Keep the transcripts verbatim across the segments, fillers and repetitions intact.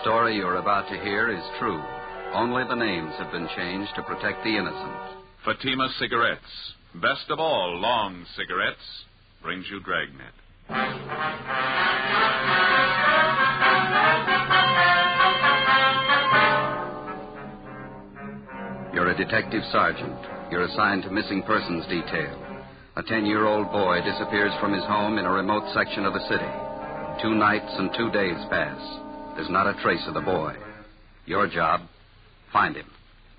story you're about to hear is true. Only the names have been changed to protect the innocent. Fatima Cigarettes, best of all long cigarettes, brings you Dragnet. You're a detective sergeant. You're assigned to missing persons detail. A ten-year-old boy disappears from his home in a remote section of the city. Two nights and two days pass. There's not a trace of the boy. Your job, find him.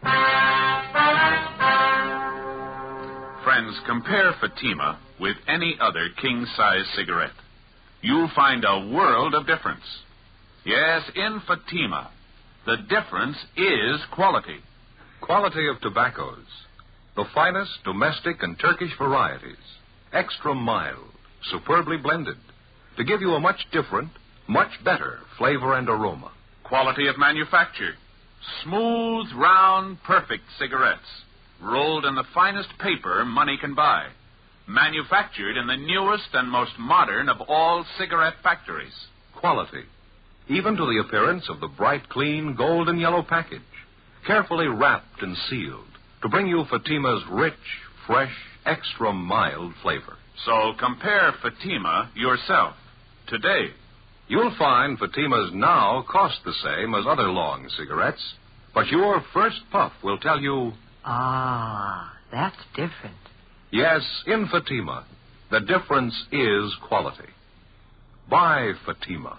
Friends, compare Fatima with any other king-size cigarette. You'll find a world of difference. Yes, in Fatima, the difference is quality. Quality of tobaccos. The finest domestic and Turkish varieties. Extra mild, superbly blended. To give you a much different, much better flavor and aroma. Quality of manufacture. Smooth, round, perfect cigarettes. Rolled in the finest paper money can buy. Manufactured in the newest and most modern of all cigarette factories. Quality. Even to the appearance of the bright, clean, gold and yellow package. Carefully wrapped and sealed to bring you Fatima's rich, fresh, extra mild flavor. So compare Fatima yourself today. You'll find Fatima's now cost the same as other long cigarettes, but your first puff will tell you... Ah, that's different. Yes, in Fatima, the difference is quality. Buy Fatima.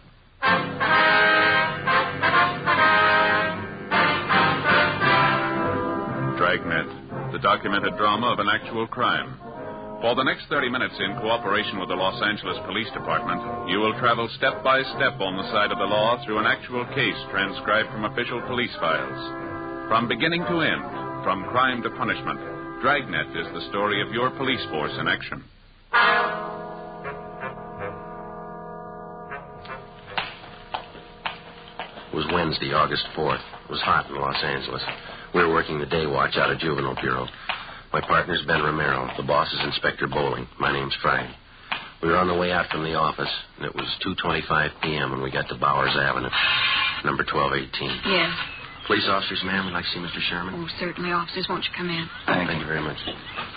Dragnet, the documented drama of an actual crime. For the next thirty minutes, in cooperation with the Los Angeles Police Department, you will travel step by step on the side of the law through an actual case transcribed from official police files. From beginning to end, from crime to punishment, Dragnet is the story of your police force in action. It was Wednesday, August fourth. It was hot in Los Angeles. We were working the day watch out of Juvenile Bureau. My partner's Ben Romero. The boss is Inspector Bowling. My name's Friday. We were on the way out from the office, and it was two twenty-five p.m. when we got to Bowers Avenue, number twelve eighteen. Yes. Police officers, ma'am, we'd like to see Mister Sherman. Oh, certainly, officers. Won't you come in? Thank, Thank you very much.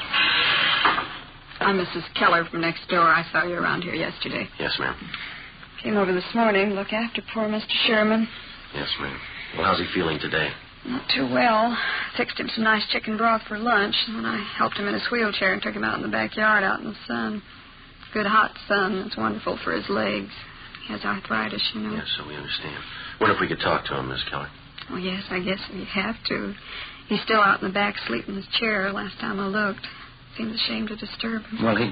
I'm Missus Keller from next door. I saw you around here yesterday. Yes, ma'am. Came over this morning to look after poor Mister Sherman. Yes, ma'am. Well, how's he feeling today? Not too well. Fixed him some nice chicken broth for lunch, and then I helped him in his wheelchair and took him out in the backyard out in the sun. Good hot sun. It's wonderful for his legs. He has arthritis, you know. Yes, so we understand. Wonder if we could talk to him, Miss Keller. Well, yes, I guess we have to. He's still out in the back asleep in his chair last time I looked. Seems ashamed to disturb him. Well, he